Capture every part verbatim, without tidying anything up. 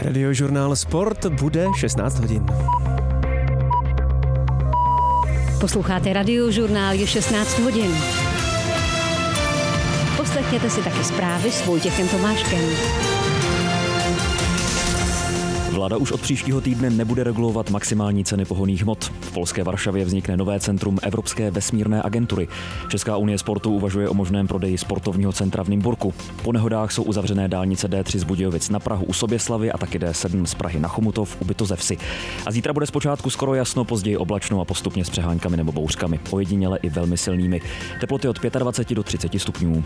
Radiožurnál Sport bude šestnáct hodin. Posloucháte Radiožurnál, je šestnáct hodin. Poslechněte si taky zprávy s Vojtěchem Tomáškem. Vláda už od příštího týdne nebude regulovat maximální ceny pohonných hmot. V polské Varšavě vznikne nové centrum Evropské vesmírné agentury. Česká unie sportu uvažuje o možném prodeji sportovního centra v Nymburku. Po nehodách jsou uzavřené dálnice D tři z Budějovic na Prahu u Soběslavy a taky D sedm z Prahy na Chomutov u Bytozevsi. A zítra bude zpočátku skoro jasno, později oblačno a postupně s přeháňkami nebo bouřkami. Ojediněle i velmi silnými. Teploty od dvacet pět do třiceti stupňů.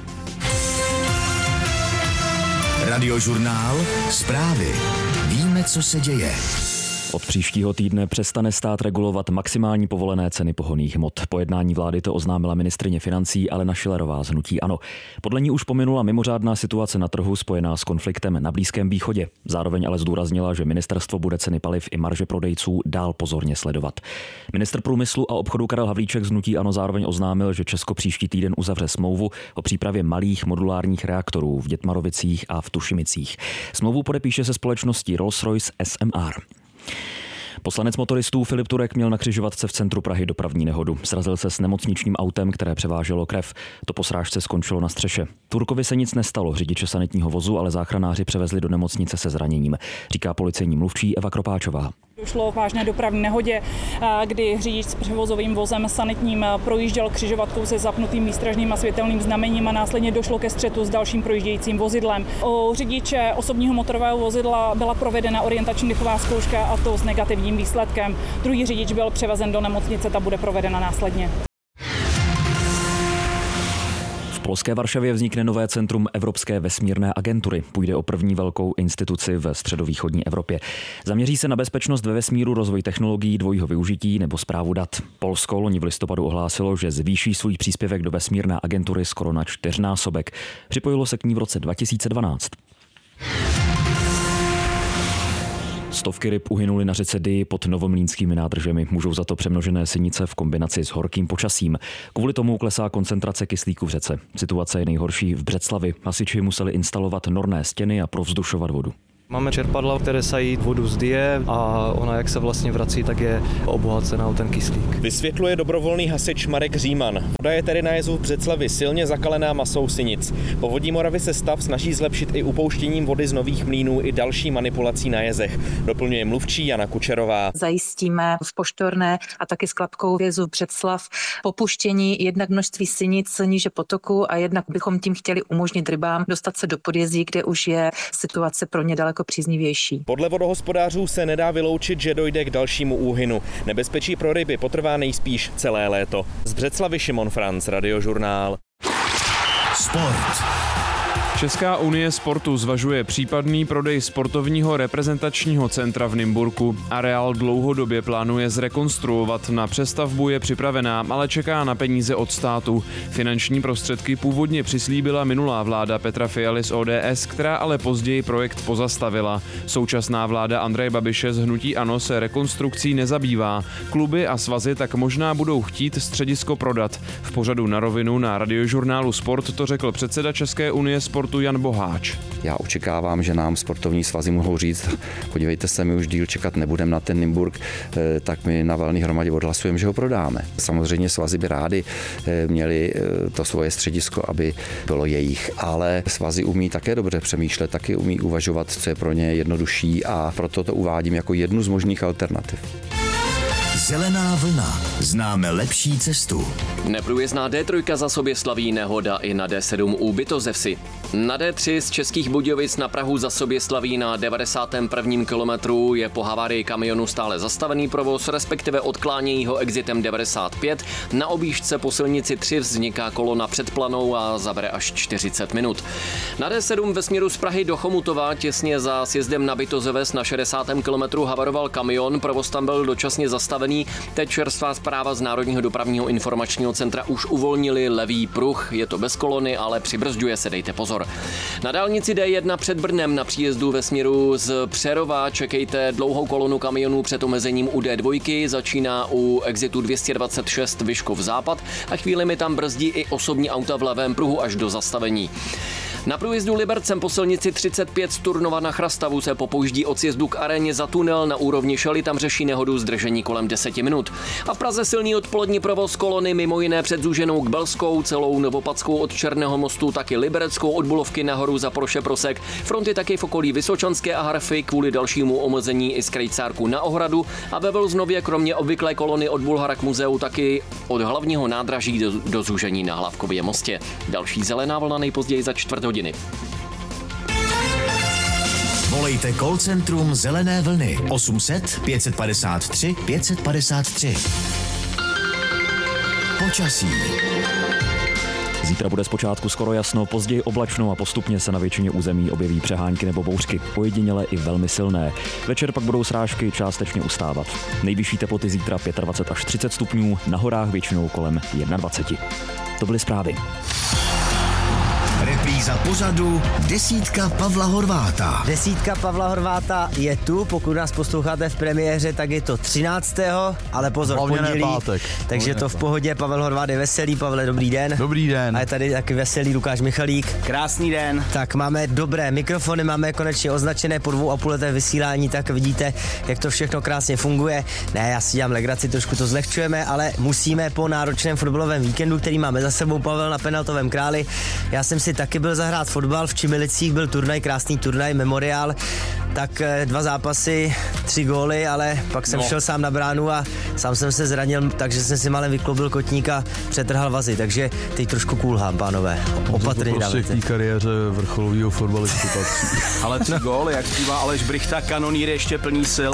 Radiožurnál Zprávy. Víme, co se děje. Od příštího týdne přestane stát regulovat maximální povolené ceny pohonných hmot. Po jednání vlády to oznámila ministryně financí Alena Schillerová z hnutí ANO. Podle ní už pominula mimořádná situace na trhu spojená s konfliktem na Blízkém východě. Zároveň ale zdůraznila, že ministerstvo bude ceny paliv i marže prodejců dál pozorně sledovat. Ministr průmyslu a obchodu Karel Havlíček z hnutí ANO zároveň oznámil, že Česko příští týden uzavře smlouvu o přípravě malých modulárních reaktorů v Dětmarovicích a v Tušimicích. Smlouvu podepíše se společností Rolls-Royce S M R. Poslanec motoristů Filip Turek měl na křižovatce v centru Prahy dopravní nehodu. Srazil se s nemocničním autem, které převáželo krev. To po srážce skončilo na střeše. Turkovi se nic nestalo, řidiče sanitního vozu, ale záchranáři převezli do nemocnice se zraněním, říká policejní mluvčí Eva Kropáčová. Došlo k vážné dopravní nehodě, kdy řidič s převozovým vozem sanitním projížděl křižovatkou se zapnutým výstražným a světelným znamením a následně došlo ke střetu s dalším projíždějícím vozidlem. U řidiče osobního motorového vozidla byla provedena orientační dechová zkouška, a to s negativním výsledkem. Druhý řidič byl převezen do nemocnice, ta bude provedena následně. V polské Varšavě vznikne nové centrum Evropské vesmírné agentury. Půjde o první velkou instituci ve středovýchodní Evropě. Zaměří se na bezpečnost ve vesmíru, rozvoj technologií dvojího využití nebo správu dat. Polsko loni v listopadu ohlásilo, že zvýší svůj příspěvek do vesmírné agentury skoro na čtyřnásobek. Připojilo se k ní v roce dva tisíce dvanáct. Stovky ryb uhynuly na řece Dyji pod novomlýnskými nádržemi. Můžou za to přemnožené sinice v kombinaci s horkým počasím. Kvůli tomu klesá koncentrace kyslíku v řece. Situace je nejhorší v Břeclavi. Hasiči museli instalovat norné stěny a provzdušovat vodu. Máme čerpadla, které sají vodu z Dyje a ona, jak se vlastně vrací, tak je obohacená o ten kyslík. Vysvětluje dobrovolný hasič Marek Říman. Voda je tedy na jezu v Břeclavi silně zakalená masou sinic. Povodí Moravy se stav snaží zlepšit i upouštěním vody z nových mlýnů i další manipulací na jezech. Doplňuje mluvčí Jana Kučerová. Zajistíme v Poštorné a taky s Klapkou v jezu Břeclav popuštění jednak množství sinic níže potoku a jednak bychom tím chtěli umožnit rybám dostat se do podjezí, kde už je situace pro ně daleko příznivější. Podle vodohospodářů se nedá vyloučit, že dojde k dalšímu úhynu. Nebezpečí pro ryby potrvá nejspíš celé léto. Z Břeclavy Šimon Franc, Radiožurnál. Sport. Česká unie sportu zvažuje případný prodej sportovního reprezentačního centra v Nymburku. Areál dlouhodobě plánuje zrekonstruovat, na přestavbu je připravená, ale čeká na peníze od státu. Finanční prostředky původně přislíbila minulá vláda Petra Fialy z O D S, která ale později projekt pozastavila. Současná vláda Andreje Babiše z hnutí ANO se rekonstrukcí nezabývá. Kluby a svazy tak možná budou chtít středisko prodat. V pořadu Na rovinu na Radiožurnálu Sport to řekl předseda České unie sportu Jan Boháč. Já očekávám, že nám sportovní svazy mohou říct, podívejte se, my už díl čekat nebudeme na ten Nymburk, tak my na valné hromadě odhlasujeme, že ho prodáme. Samozřejmě svazy by rádi měli to svoje středisko, aby bylo jejich, ale svazy umí také dobře přemýšlet, taky umí uvažovat, co je pro ně jednodušší, a proto to uvádím jako jednu z možných alternativ. Zelená vlna. Známe lepší cestu. Neprůjezdná D tři za Soběslaví, nehoda i na D sedm u Bytozevsi. Na D tři z Českých Budějovic na Prahu za Soběslaví na devadesátém prvním kilometru je po havárii kamionu stále zastavený provoz, respektive odklánějí ho exitem devadesát pět. Na objížďce po silnici tři vzniká kolona před planou a zabere až čtyřicet minut. Na D sedm ve směru z Prahy do Chomutova těsně za sjezdem na Bytozeves na šedesátém kilometru havaroval kamion, provoz tam byl dočasně zastavený. Teď čerstvá zpráva z Národního dopravního informačního centra už uvolnili levý pruh. Je to bez kolony, ale přibrzďuje se, dejte pozor. Na dálnici D jedna před Brnem na příjezdu ve směru z Přerova čekejte dlouhou kolonu kamionů před omezením u D dva, začíná u exitu dvě stě dvacet šest Vyškov západ a chvíli mi tam brzdí i osobní auta v levém pruhu až do zastavení. Na průjezdu Libercem po silnici třicet pět z Turnova na Chrastavu se po použdí od sjezdu k aréně za tunel na úrovni Šely, tam řeší nehodu zdržení kolem deseti minut. A v Praze silný odpolední provoz kolony mimo jiné před Zúženou k Belskou, celou Novopadskou od Černého mostu, taky Libereckou od Bulovky nahoru za Proše Prosek. Fronty taky v okolí Vysočanské a Harfy kvůli dalšímu omezení i z Krejcárku na Ohradu a ve Velznově kromě obvyklé kolony od Bulhara k muzeu taky od hlavního nádraží do, do Zúžení na Hlavkově mostě. Další zelená vlna nejpozději za čtvrt hodiny. Volejte call centrum Zelené vlny osm set pět padesát tři pět padesát tři. Počasí. Zítra bude zpočátku skoro jasno, později oblačno a postupně se na většině území objeví přehánky nebo bouřky, ojediněle i velmi silné. Večer pak budou srážky částečně ustávat. Nejvyšší teploty zítra dvacet pět až třicet stupňů, na horách většinou kolem dvacet jedna. To byly zprávy. Repríza pořadu Desítka Pavla Horváta. Desítka Pavla Horváta je tu, pokud nás posloucháte v premiéře, tak je to třináctého ale pozor, hlavně pondělí, pátek. Takže hlavně to v pohodě. Pavel Horvát je veselý. Pavle, dobrý den. Dobrý den. A je tady taky veselý Lukáš Michalík. Krásný den. Tak máme dobré mikrofony, máme konečně označené po dvou a půl leté vysílání, tak vidíte, jak to všechno krásně funguje. Ne, já si dělám legraci, trošku to zlehčujeme, ale musíme po náročném fotbalovém víkendu, který máme za sebou, Pavel na penaltovém králi. Já jsem si taky byl zahrát fotbal, v Čimilicích byl turnaj, krásný turnaj, memoriál, tak dva zápasy, tři góly, ale pak jsem no. šel sám na bránu a sám jsem se zranil, takže jsem si malem vykloubil kotník a přetrhal vazy, takže teď trošku kulhám, pánové. Opatrně to prostě dávajte. k té kariéře vrcholového fotbalisty patří. Ale tři góly, jak zpívá Aleš Brichta, kanonýr ještě plný sil.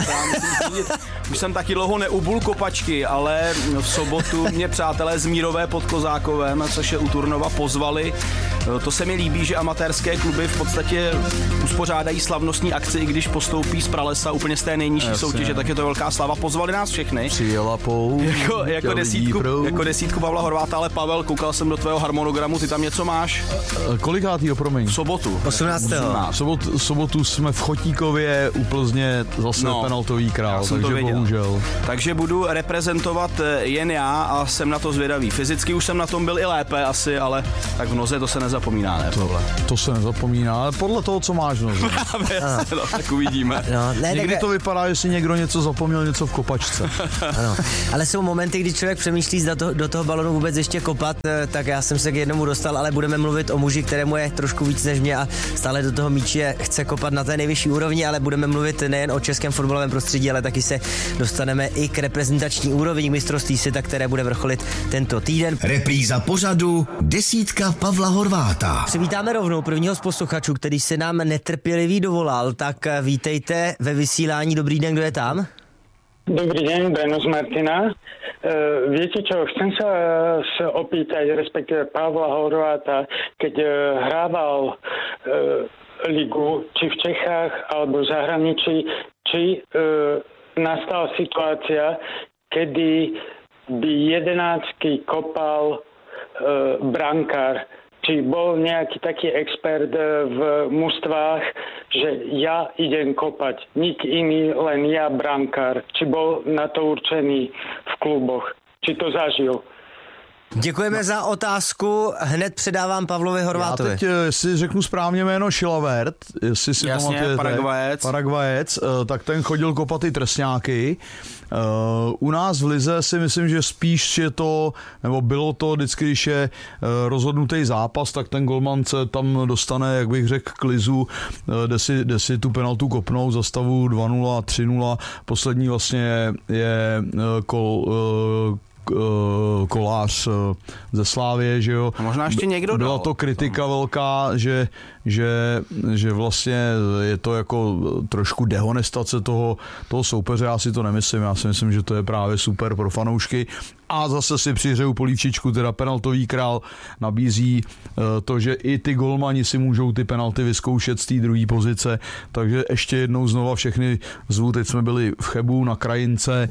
Už jsem taky dlouho neubul kopačky, ale v sobotu mě přátelé z Mírové pod Kozákovem, což je u Turnova, pozvali. To se mi líbí, že amatérské kluby v podstatě uspořádají slavnostní akci, i když postoupí z pralesa úplně z té nejnižší Jasně. soutěže, tak je to velká slava. Pozvali nás všechny. Přijela pou. Jako, jako, desítku, jako desítku Pavla Horváta, ale Pavel, koukal jsem do tvého harmonogramu, ty tam něco máš? Kolikátýho, promiň? V sobotu. osmnáctého Sobotu, sobotu jsme v Chotíkově, u Plzně zase no, penaltový král, takže bohužel. Takže budu reprezentovat jen já a jsem na to zvědavý. Fyzicky už jsem na tom byl i lépe asi, ale tak v noze to se nezapomíná, ne? To, to se nezapomíná, ale podle toho, co máš v noze. no, tak uvidíme. No, ne, Někdy tak... to vypadá, že si někdo něco zapomněl, něco v kopačce. Ano, ale jsou momenty, kdy člověk přemýšlí, zda to, do toho balonu vůbec ještě kopat, tak já jsem se k jednomu dostal, ale budeme mluvit o muži, kterému je trošku víc než mě a stále do toho míče chce kopat na té nejvyšší úrovni, ale budeme mluvit nejen o českém fotbalovém prostředí, ale taky se dostaneme i k reprezentační úrovni mistrovství světa, které bude vrcholit tento týden. Repríza pořadu Desítka Pavla Horváta. Přivítáme rovnou prvního z posluchačů, který se nám netrpělivý dovolal, tak vítejte ve vysílání. Dobrý den, kdo je tam? Dobrý deň, Breno z Martina. E, viete čo, chcem sa, sa opýtať, respektíve Pavla Horváta, keď e, hrával e, ligu, či v Čechách, alebo v zahraničí, či e, nastala situácia, kedy by jedenáctky kopal e, brankár. Či bol nejaký taký expert v mužstvách, že ja idem kopať, nik iný, len ja brankár. Či bol na to určený v kluboch, či to zažil. Děkujeme no. za otázku, hned předávám Pavlovi Horvátovi. Já teď, jestli řeknu správně jméno Šilavert, jestli si Jasně, pamatujete, Paragvajec. Paragvajec, tak ten chodil kopat i trestňáky. U nás v lize si myslím, že spíš je to, nebo bylo to vždycky, když je rozhodnutý zápas, tak ten golman se tam dostane, jak bych řekl, k lizu, jde si, jde si tu penaltu kopnou za stavu dva nula, tři nula. Poslední vlastně je kol, Kolář ze Slávie, že jo. A možná ještě někdo Byla dal. to kritika velká, že, že, že vlastně je to jako trošku dehonestace toho, toho soupeře. Já si to nemyslím. Já si myslím, že to je právě super pro fanoušky. A zase si přihřeju polívčičku, teda penaltový král nabízí to, že i ty golmani si můžou ty penalty vyzkoušet z té druhé pozice. Takže ještě jednou znova všechny zvu. Teď jsme byli v Chebu na Krajince.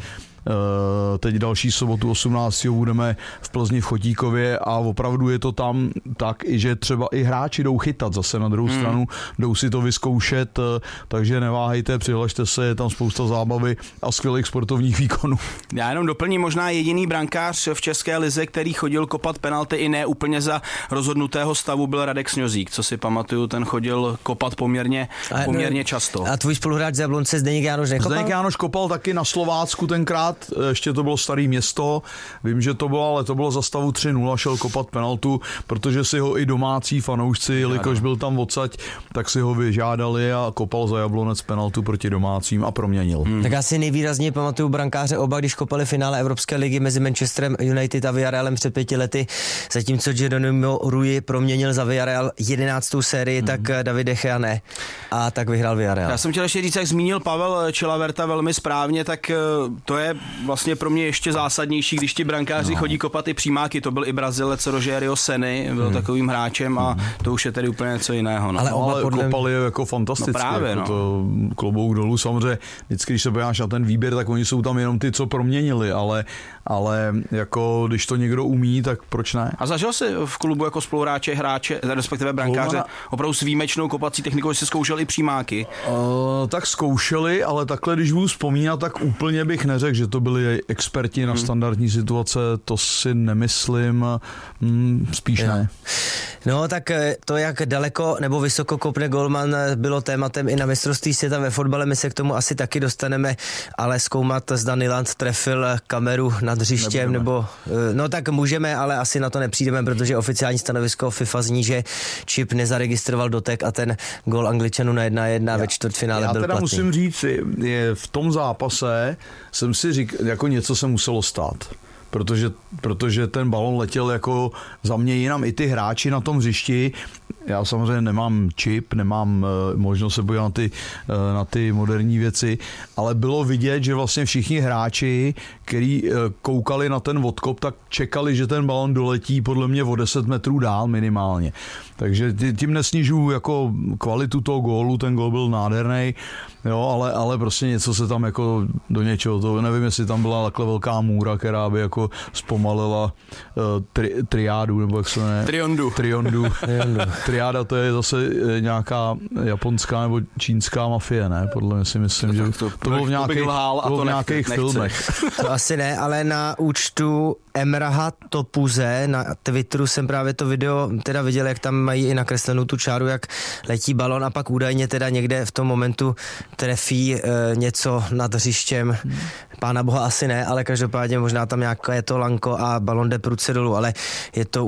teď další sobotu osmnáctého budeme v Plzni v Chotíkově a opravdu je to tam tak, že třeba i hráči jdou chytat zase na druhou hmm. stranu, jdou si to vyzkoušet, takže neváhejte, přihlašte se, je tam spousta zábavy a skvělých sportovních výkonů. Já jenom doplním, možná jediný brankář v české lize, který chodil kopat penalty i ne úplně za rozhodnutého stavu, byl Radek Sňozík, co si pamatuju, ten chodil kopat poměrně, poměrně často. A tvůj spoluhráč z Jablonce Zdeněk Jánoš nekopal? Zdeněk Jánoš kopal taky na Slovácku tenkrát, ještě to bylo Staré Město, vím, že to bylo, ale to bylo za stavu tři nula, šel kopat penaltu, protože si ho i domácí fanoušci, jelikož byl tam odsaď, tak si ho vyžádali a kopal za Jablonec penaltu proti domácím a proměnil. Hmm. Tak asi nejvýrazněji pamatuju brankáře oba, když kopali finále Evropské ligy mezi Manchesterem United a Villarrealem před pěti lety, zatímco Geronimo Rui proměnil za Villarreal jedenáctou sérii, hmm. tak David De Gea ne. A tak vyhrál Villarreal. Já jsem chtěl ještě říct, jak zmínil Pavel Chilaverta velmi správně, tak to je vlastně pro mě ještě zásadnější, když ti brankáři no. chodí kopat i přímáky. To byl i Brazilec Rogerio Seny, byl hmm. takovým hráčem a to už je tedy úplně něco jiného. No. Ale, no, ale podle... kopali je jako fantasticky. No právě, jako no. To klobouk dolů. Samozřejmě, vždycky, když se podíváš na ten výběr, tak oni jsou tam jenom ty, co proměnili, ale, ale jako když to někdo umí, tak proč ne? A zažil jsi v klubu jako spoluhráče, hráče, respektive brankáře, Klubana... opravdu s výjimečnou kopací technikou, že jsi zkoušel i přímáky? Uh, tak zkoušeli, ale takhle, když budu vzpomínat, tak úplně bych neřekl, že to byli experti na hmm. standardní situace, to si nemyslím, hmm, spíš jo. ne. No tak to, jak daleko nebo vysoko kopne golman, bylo tématem i na mistrovství světa ve fotbale, my se k tomu asi taky dostaneme, ale zkoumat, zda Nyland trefil kameru nad hřištěm, nebo no tak můžeme, ale asi na to nepřijdeme, protože oficiální stanovisko FIFA zní, že Čip nezaregistroval dotek a ten gól Angličanů na jedna jedna ve čtvrtfinále byl platný. Já teda musím říct, je v tom zápase jsem si říkal, jako něco se muselo stát. Protože, protože ten balon letěl jako za mě jinam, i ty hráči na tom hřišti. Já samozřejmě nemám čip, nemám uh, možnost se podívat na ty, uh, na ty moderní věci, ale bylo vidět, že vlastně všichni hráči, kteří uh, koukali na ten odkop, tak čekali, že ten balon doletí podle mě o deset metrů dál minimálně. Takže tím nesnižuju jako kvalitu toho gólu, ten gól byl nádherný, jo, ale, ale prostě něco se tam jako do něčeho, to nevím, jestli tam byla takhle velká můra, která by jako zpomalila uh, tri, triádu, nebo jak se ne? Triondu. Triondu. Triáda to je zase nějaká japonská nebo čínská mafie, ne? Podle mě si myslím, že to, to bylo v nějakých, lhál, bylo v nějakých filmech. To asi ne, ale na účtu Emraha Topuze na Twitteru jsem právě to video teda viděl, jak tam mají i nakreslenou tu čáru, jak letí balon a pak údajně teda někde v tom momentu trefí e, něco nad hřištěm. Pána boha asi ne, ale každopádně možná tam nějaké je to lanko a balon jde prudce dolů, ale je to